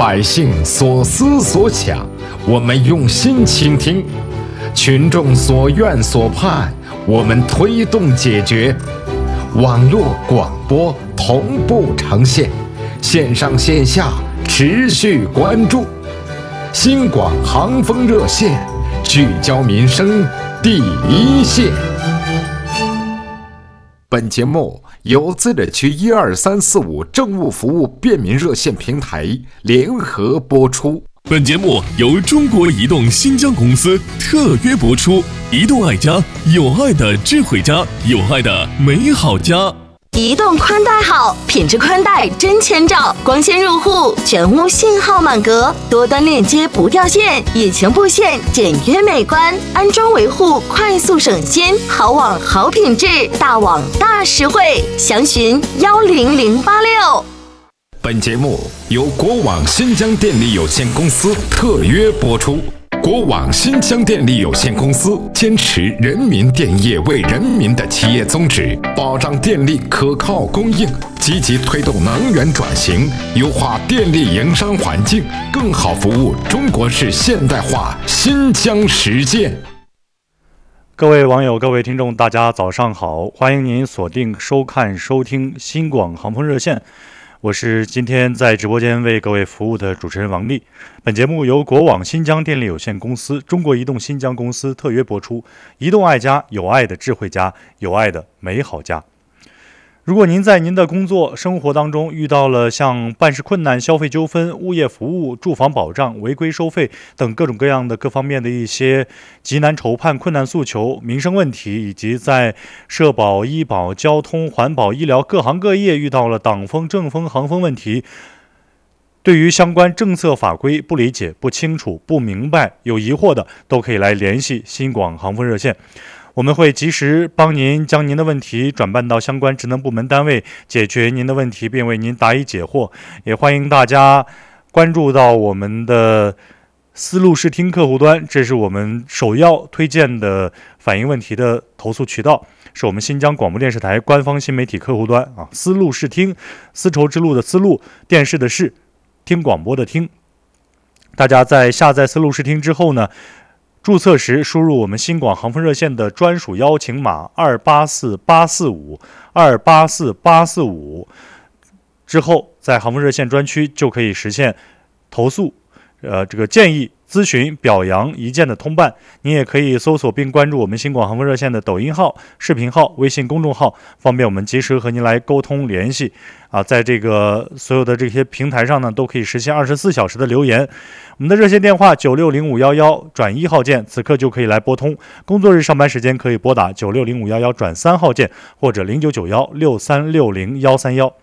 百姓所思所想，我们用心倾听；群众所愿所盼，我们推动解决。网络广播同步呈现，线上线下持续关注。新广航风热线，聚焦民生第一线。本节目由自治区12345政务服务便民热线平台联合播出。 本节目由中国移动新疆公司特约播出。移动爱家，有爱的智慧家，有爱的美好家。 移动宽带好，品质宽带真千兆，光纤入户，全屋信号满格，多端链接不掉线，疫情布线，简约美观，安装维护快速省心，好网好品质，大网大实惠，详询10086。 本节目由国网新疆电力有限公司特约播出。国网新疆电力有限公司坚持人民电业为人民的企业宗旨，保障电力可靠供应，积极推动能源转型，优化电力营商环境，更好服务中国式现代化新疆实践。 各位网友、各位听众，大家早上好，欢迎您锁定收看收听新广航风热线。我是今天在直播间为各位服务的主持人王丽。本节目由国网新疆电力有限公司、中国移动新疆公司特约播出。移动爱家，有爱的智慧家，有爱的美好家。如果您在您的工作生活当中遇到了像办事困难、消费纠纷、物业服务、住房保障、违规收费等各种各样的各方面的一些急难愁盼、困难诉求、民生问题，以及在社保、医保、交通、环保、医疗各行各业遇到了党风、政风、行风问题，对于相关政策法规不理解、不清楚、不明白、有疑惑的，都可以来联系新广航风热线。我们会及时帮您将您的问题转办到相关职能部门单位，解决您的问题，并为您答疑解惑。也欢迎大家关注到我们的思路视听客户端，这是我们首要推荐的反映问题的投诉渠道，是我们新疆广播电视台官方新媒体客户端啊。思路视听，丝绸之路的丝路，电视的视，听广播的听。大家在下载思路视听之后呢，注册时输入我们新广航风热线的专属邀请码284845，之后在航风热线专区就可以实现投诉、这个建议、咨询、表扬一键的通办。您也可以搜索并关注我们新广航风热线的抖音号、视频号、微信公众号，方便我们及时和您来沟通联系啊。在这个所有的这些平台上呢，都可以实现24小时的留言。我们的热线电话960511转1号键，此刻就可以来拨通。工作日上班时间可以拨打960511转3号键，或者099163600131。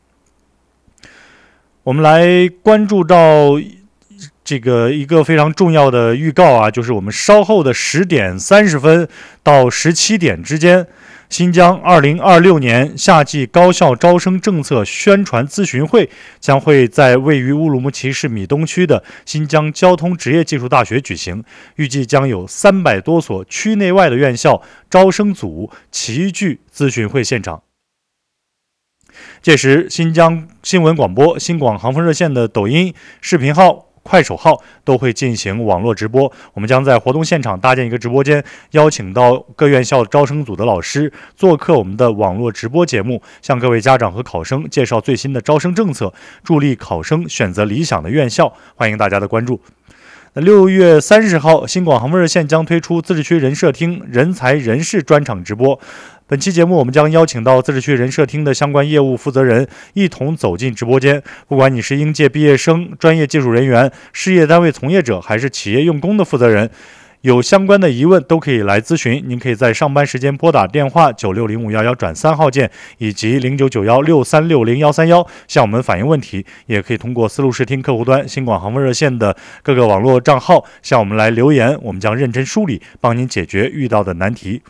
我们来关注到这个一个非常重要的预告啊，就是我们稍后的10点30分到17点之间，新疆2026年夏季高校招生政策宣传咨询会将会在位于乌鲁木齐市米东区的新疆交通职业技术大学举行，预计将有300多所区内外的院校招生组齐聚咨询会现场。届时，新疆新闻广播、新广航风热线的抖音、视频号、快手号都会进行网络直播，我们将在活动现场搭建一个直播间，邀请到各院校招生组的老师做客我们的网络直播节目，向各位家长和考生介绍最新的招生政策，助力考生选择理想的院校，欢迎大家的关注。6月30号，新广航风热线将推出自治区人社厅人才人事专场直播。本期节目我们将邀请到自治区人社厅的相关业务负责人一同走进直播间，不管你是应届毕业生、专业技术人员、事业单位从业者，还是企业用工的负责人，有相关的疑问都可以来咨询。您可以在上班时间拨打电话960511转3号键，以及099163600131向我们反映问题，也可以通过思路视听客户端、新广航风热线的各个网络账号向我们来留言，我们将认真梳理，帮您解决遇到的难题。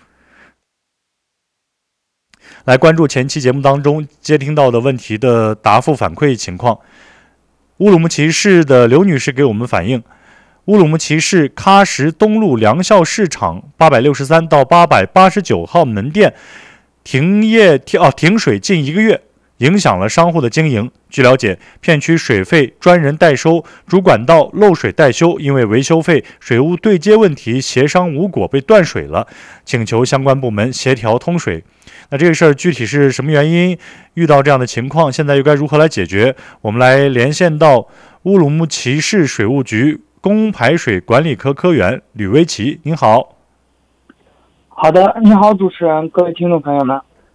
来关注前期节目当中接听到的问题的答复反馈情况。乌鲁木齐市的刘女士给我们反映，乌鲁木齐市喀什东路良校市场863到889号门店停水近1个月， 影响了商户的经营。据了解，片区水费专人代收，主管道漏水待修，因为维修费、水务对接问题协商无果被断水了，请求相关部门协调通水。那这个事儿具体是什么原因？遇到这样的情况，现在又该如何来解决？我们来连线到乌鲁木齐市水务局供排水管理科科员吕维奇。您好。 好的，你好，主持人，各位听众朋友们。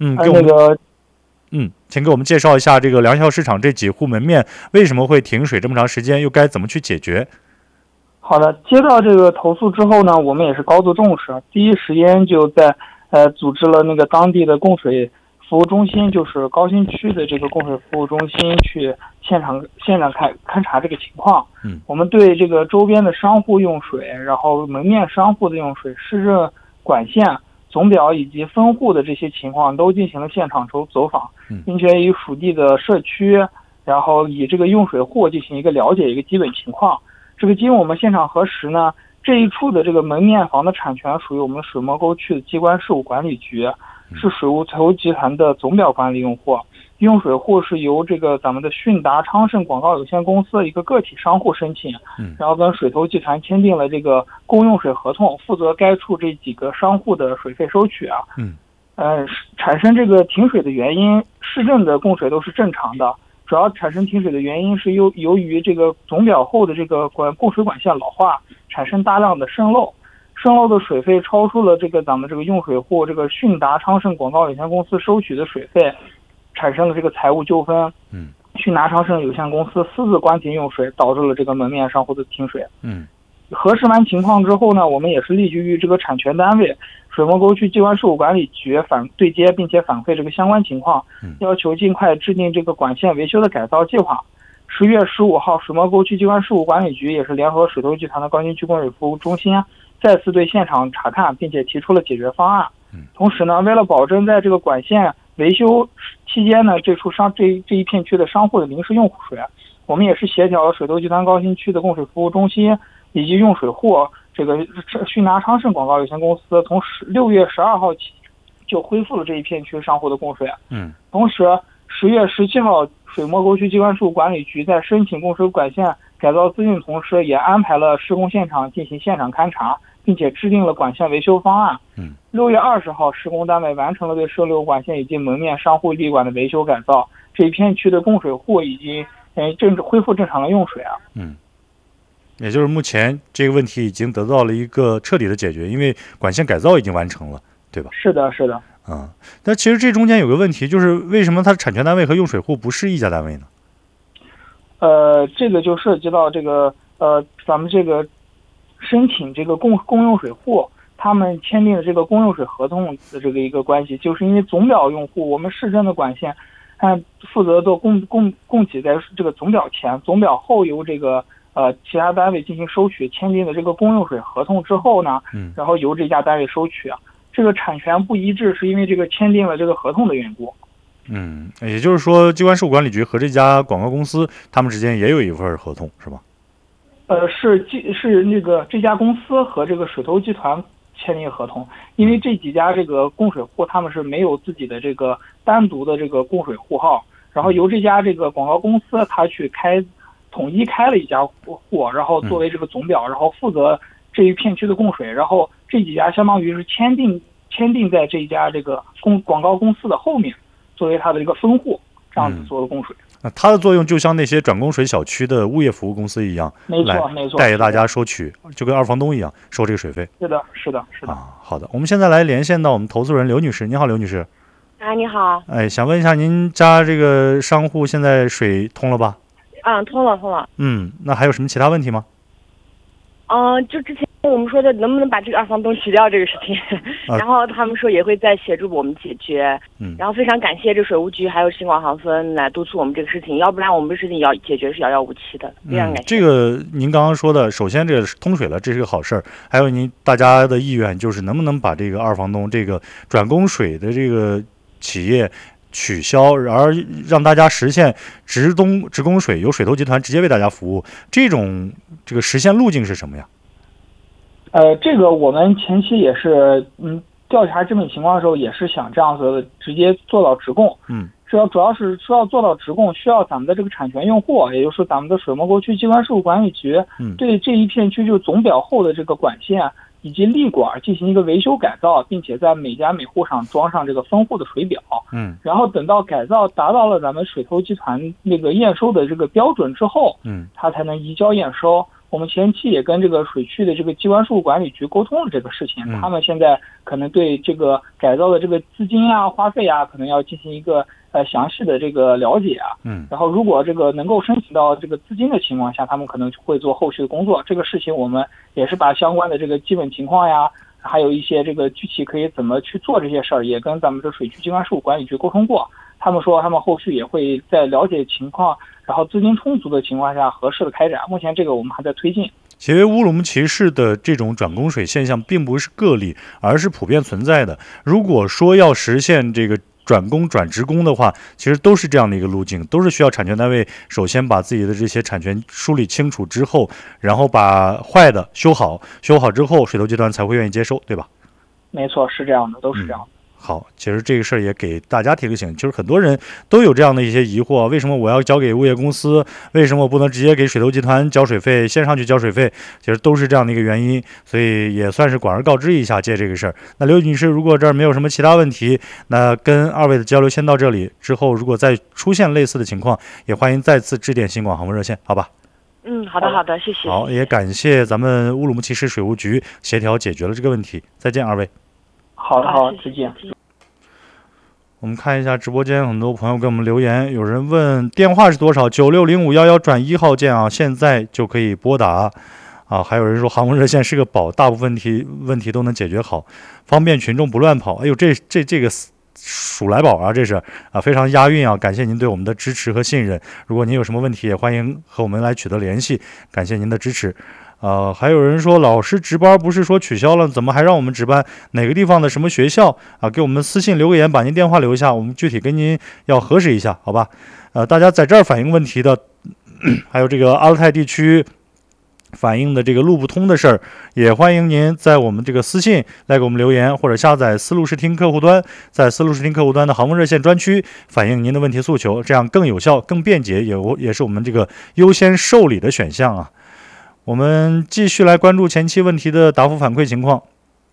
请给我们介绍一下这个良校市场这几户门面为什么会停水这么长时间，又该怎么去解决？ 好的，接到这个投诉之后呢，我们也是高度重视，第一时间就在组织了那个当地的供水服务中心，就是高新区的这个供水服务中心去现场勘察这个情况。我们对这个周边的商户用水，然后门面商户的用水、市政管线、总表以及分户的这些情况都进行了现场走访，并且与属地的社区，然后以这个用水户进行一个了解，一个基本情况。这个经我们现场核实呢，这一处的这个门面房的产权属于我们水磨沟区的机关事务管理局，是水务财务集团的总表管理用户。用水户是由这个咱们的迅达昌盛广告有限公司的一个个体商户申请，然后跟水投集团签订了这个公用水合同，负责该处这几个商户的水费收取啊。产生这个停水的原因，市政的供水都是正常的，主要产生停水的原因是由于这个总表后的这个供水管线老化，产生大量的渗漏的水费超出了这个咱们这个用水户这个迅达昌盛广告有限公司收取的水费，产生了这个财务纠纷。迅达昌盛有限公司私自关停用水，导致了这个门面商户的停水。核实完情况之后呢，我们也是立即与这个产权单位水磨沟区机关事务管理局对接，并且反馈这个相关情况，要求尽快制定这个管线维修的改造计划。10月15号，水磨沟区机关事务管理局也是联合水投集团的高新区供水服务中心，再次对现场查看，并且提出了解决方案。同时呢，为了保证在这个管线维修期间呢，这一片区的商户的临时用水，我们也是协调了水投集团高新区的供水服务中心以及用水户这个迅达昌盛广告有限公司，从6月12号起就恢复了这一片区商户的供水。同时10月17号，水磨沟区机关事务管理局在申请供水管线改造资讯同时，也安排了施工现场进行现场勘查，并且制定了管线维修方案。6月20号，施工单位完成了对涉流管线以及门面商户立管的维修改造，这一片区的供水户已经恢复正常的用水啊。 也就是目前这个问题已经得到了一个彻底的解决，因为管线改造已经完成了，对吧？ 是的。 但其实这中间有个问题，就是为什么它的产权单位和用水户不是一家单位呢？ 这个就涉及到这个咱们这个申请这个公用水户他们签订的这个公用水合同的这个一个关系，就是因为总表用户我们市政的管线负责做供给在这个总表前，总表后由这个其他单位进行收取，签订的这个公用水合同之后呢，然后由这家单位收取啊。这个产权不一致是因为这个签订了这个合同的缘故。 也就是说机关事务管理局和这家广告公司他们之间也有一份合同是吧？ 是那个这家公司和这个水投集团签订合同，因为这几家这个供水户他们是没有自己的这个单独的这个供水户号，然后由这家这个广告公司他去统一开了一家户，然后作为这个总表，然后负责这一片区的供水，然后这几家相当于是签订在这一家这个广告公司的后面，作为它的一个分户，这样子做的供水。 它的作用就像那些转供水小区的物业服务公司一样， 没错， 带着大家收取，就跟二房东一样收这个水费。 是的。 好的，我们现在来连线到我们投诉人刘女士。你好，刘女士。 你好。 想问一下，您家这个商户现在水通了吧？ 通了。 那还有什么其他问题吗？ 就之前我们说的能不能把这个二房东提掉这个事情，然后他们说也会再协助我们解决。然后非常感谢这水务局还有新广航分来督促我们这个事情，要不然我们这事情要解决是遥遥无期的。非常感谢。 这个您刚刚说的，首先这个通水了，这是个好事儿，还有大家的意愿就是能不能把这个二房东这个转供水的这个企业取消，而让大家实现直供水，由水投集团直接为大家服务，这个实现路径是什么呀？ 这个我们前期也是调查这种情况的时候，也是想这样子直接做到直供。 主要是需要做到职工，需要咱们的这个产权用户，也就是咱们的水磨沟区机关事务管理局，对这一片区就总表后的这个管线以及立管进行一个维修改造，并且在每家每户上装上这个分户的水表，然后等到改造达到了咱们水投集团那个验收的这个标准之后，它才能移交验收。我们前期也跟这个水区的这个机关事务管理局沟通了这个事情，他们现在可能对这个改造的这个资金啊、花费啊，可能要进行一个详细的这个了解啊。然后如果这个能够申请到这个资金的情况下，他们可能会做后续的工作。这个事情我们也是把相关的这个基本情况呀，还有一些这个具体可以怎么去做这些事儿，也跟咱们这水区机关事务管理局沟通过。他们说他们后续也会在了解情况，然后资金充足的情况下合适的开展。目前这个我们还在推进。 其实乌鲁木齐市的这种转供水现象并不是个例，而是普遍存在的。如果说要实现这个转供转职工的话，其实都是这样的一个路径，都是需要产权单位首先把自己的这些产权梳理清楚之后，然后把坏的修好之后，水投集团才会愿意接收，对吧？ 没错，是这样的，都是这样的。 好，其实这个事儿也给大家提个醒，就是很多人都有这样的一些疑惑，为什么我要交给物业公司？为什么我不能直接给水投集团交水费，先上去交水费？其实都是这样的一个原因，所以也算是广而告之一下，借这个事儿。那刘女士，如果这儿没有什么其他问题，那跟二位的交流先到这里，之后如果再出现类似的情况，也欢迎再次致电新广航空热线，好吧？ 好的，谢谢。 好，也感谢咱们乌鲁木齐市水务局协调解决了这个问题。再见，二位。 好的，再见。 我们看一下直播间，很多朋友给我们留言，有人问电话是多少，960511转1号键，现在就可以拨打啊。还有人说航空热线是个宝，大部分问题都能解决好，方便群众不乱跑。哎呦，这个数来宝啊，这是啊，非常押韵啊！感谢您对我们的支持和信任。如果您有什么问题，也欢迎和我们来取得联系。感谢您的支持。还有人说老师值班不是说取消了，怎么还让我们值班？哪个地方的什么学校啊？给我们私信留个言，把您电话留下，我们具体跟您要核实一下，好吧？大家在这儿反映问题的，还有这个阿勒泰地区反映的这个路不通的事儿，也欢迎您在我们这个私信来给我们留言，或者下载丝路视听客户端，在丝路视听客户端的航空热线专区反映您的问题诉求，这样更有效、更便捷，也是我们这个优先受理的选项啊。我们继续来关注前期问题的答复反馈情况。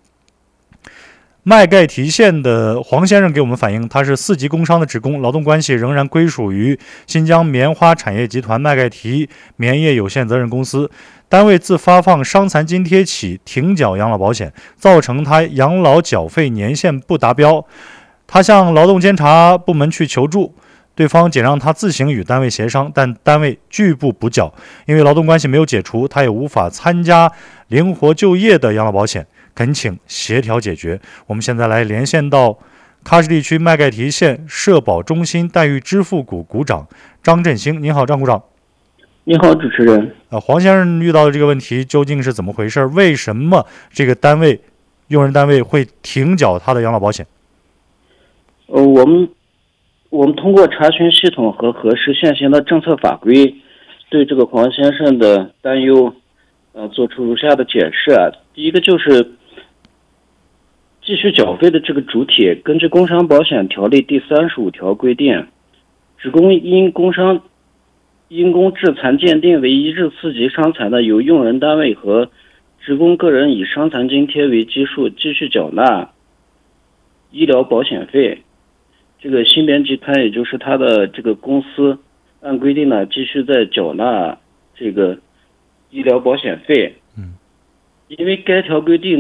麦盖提县的黄先生给我们反映，他是4级工商的职工，劳动关系仍然归属于新疆棉花产业集团麦盖提棉业有限责任公司，单位自发放伤残津贴起停缴养老保险，造成他养老缴费年限不达标。他向劳动监察部门去求助，对方仅让他自行与单位协商，但单位拒不补缴，因为劳动关系没有解除，他也无法参加灵活就业的养老保险，恳请协调解决。我们现在来连线到喀什地区麦盖提县社保中心待遇支付股股长张振兴。您好，张股长。 你好，主持人。 黄先生遇到的这个问题究竟是怎么回事？为什么这个用人单位会停缴他的养老保险？ 我们通过查询系统和核实现行的政策法规，对这个黄先生的担忧，做出如下的解释啊。第一个就是继续缴费的这个主体，根据《工伤保险条例》第35条规定，职工因工致残鉴定为1至4级伤残的，由用人单位和职工个人以伤残津贴为基数继续缴纳医疗保险费。这个新棉集团也就是他的这个公司，按规定呢继续在缴纳这个医疗保险费。因为该条规定